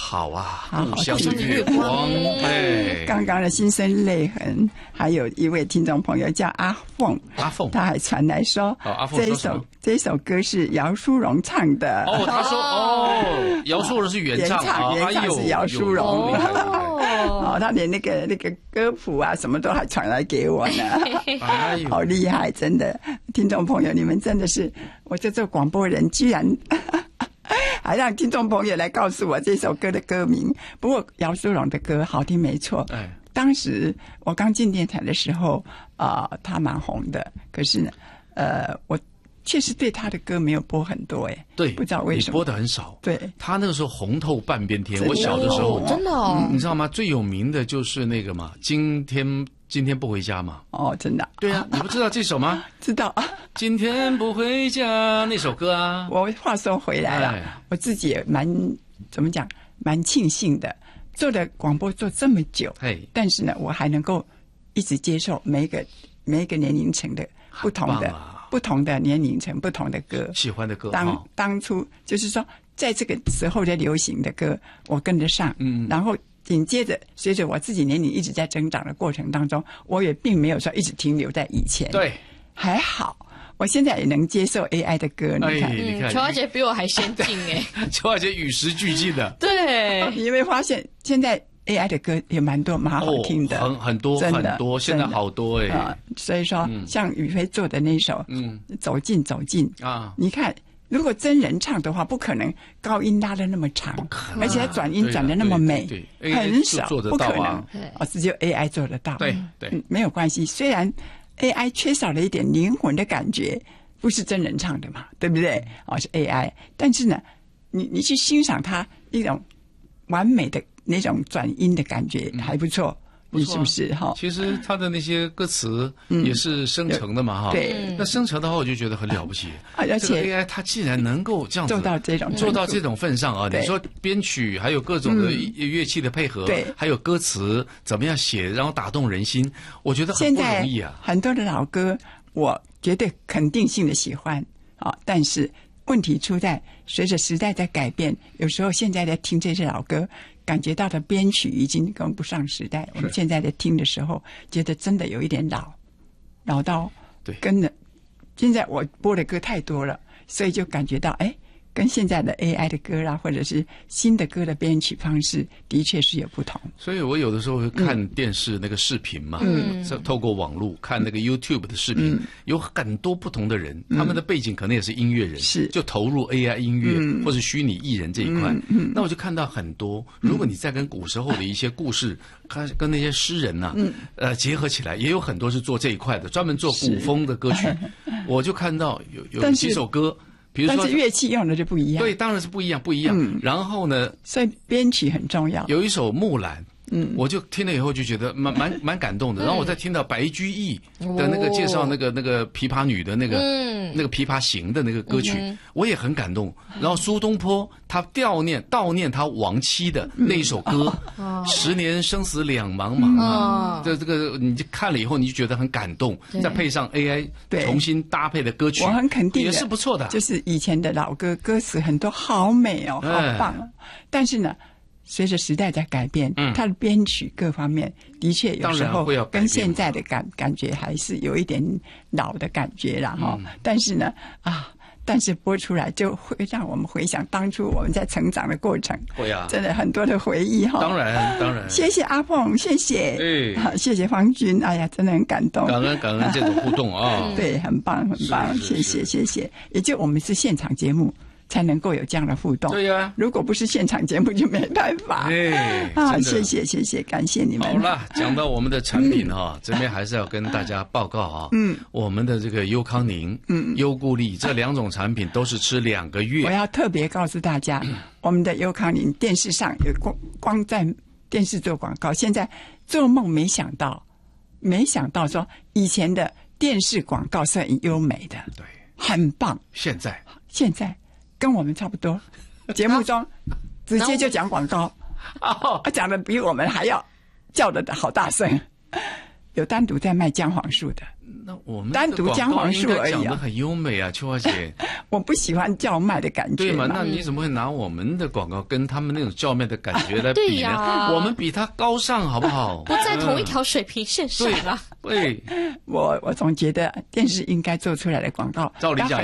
好啊， 好故乡的月光。哎， 刚刚的心生泪痕，还有一位听众朋友叫阿凤，他还传来说， 阿凤说这一首歌是姚淑蓉唱的。 哦，他说姚淑蓉是原唱是姚淑蓉。哦，他连那个歌谱啊什么都还传来给我呢。 哎呦， 好厉害，真的，听众朋友，你们真的是，我这做广播人居然还让听众朋友来告诉我这首歌的歌名。不过姚淑蓉的歌好听没错，当时我刚进电台的时候她蛮红的，可是呢我确实对他的歌没有播很多对， 不知道为什么你播的很少。 对， 他那个时候红透半边天。我小的时候真的你知道吗？最有名的就是那个嘛，今天不回家嘛。 哦，真的。 对啊，你不知道这首吗？ 知道。 今天不回家那首歌啊。 我话说回来了，我自己也蛮庆幸的，做的广播做这么久，但是呢，我还能够一直接受每一个年龄层的不同的年龄层不同的歌， 喜欢的歌。 当初就是说，在这个时候的流行的歌，我跟得上，然后紧接着随着我自己年龄一直在增长的过程当中，我也并没有说一直停留在以前。 对， 还好。我现在也能接受 AI 的歌，你看， 邱华姐比我还先进邱华姐与时俱进的。 对， 你有没有发现现在 AI 的歌也蛮好听的， 很多很多，现在好多所以说，像宇飞做的那首走近啊，你看，如果真人唱的话，不可能高音拉的那么长，而且转音转的那么美，很少，不可能只有 AI 做得到。 对， 没有关系，虽然 AI 缺少了一点灵魂的感觉，不是真人唱的嘛，对不对？是 AI， 但是呢，你去欣赏它一种完美的那种转音的感觉还不错，你是不是？ 其实它的那些歌词也是生成的嘛， 对。 那生成的话，我就觉得很了不起。 而且 AI 它既然能够这样子做到这种份上啊，你说编曲还有各种的乐器的配合，还有歌词怎么样写，然后打动人心，我觉得很不容易啊。 很多的老歌，我绝对肯定性的喜欢但是问题出在随着时代在改变，有时候现在在听这些老歌，感觉到的编曲已经跟不上时代。我们现在在听的时候，觉得真的有一点老到跟了。现在我播的歌太多了，所以就感觉到跟现在的 AI 的歌啦，或者是新的歌的编曲方式，的确是有不同。 所以我有的时候会看电视那个视频嘛，透过网络看那个 YouTube 的视频，有很多不同的人，他们的背景可能也是音乐人， 就投入 AI 音乐或是虚拟艺人这一块。那我就看到很多，如果你再跟古时候的一些故事，跟那些诗人呐，结合起来，也有很多是做这一块的，专门做古风的歌曲。我就看到有几首歌。比如说， 但是乐器用的就不一样。 对，当然是不一样。然后呢， 所以编曲很重要。 有一首《木兰》，我就听了以后就觉得蛮感动的。然后我再听到白居易的那个介绍那个琵琶女的那个琵琶行的那个歌曲，我也很感动。然后苏东坡他悼念他亡妻的那一首歌，10年生死两茫茫啊，这个你就看了以后你就觉得很感动。再配上 AI 重新搭配的歌曲， 我很肯定也是不错的。 就是以前的老歌歌词很多好美好棒哦。但是呢，随着时代在改变，它的编曲各方面的确有时候跟现在的感觉还是有一点老的感觉啦但是呢但是播出来就会让我们回想当初我们在成长的过程， 会啊， 真的很多的回忆当然。 谢谢阿凤，谢谢，谢谢方君，哎呀，真的很感动， 感恩这种互动啊， 对，很棒，谢谢。也就我们是现场节目，才能够有这样的互动。 对呀， 如果不是现场节目就没办法。谢谢，感谢你们。 好了，讲到我们的产品这边还是要跟大家报告我们的这个优康宁、优固力这2种产品都是吃2个月。 我要特别告诉大家，我们的优康宁电视上有光在电视做广告，现在做梦没想到说以前的电视广告是很优美的， 对， 很棒。 现在跟我们差不多，节目中直接就讲广告，讲的比我们还要叫的好大声。 有单独在卖姜黄素的。 那我们单独姜黄素而已讲得很优美啊，秋华姐。 我不喜欢叫卖的感觉。 对嘛？那你怎么会拿我们的广告跟他们那种叫卖的感觉来比呢？我们比他高尚，好不好？ 不在同一条水平线上啦。 对， 我总觉得电视应该做出来的广告， 照理讲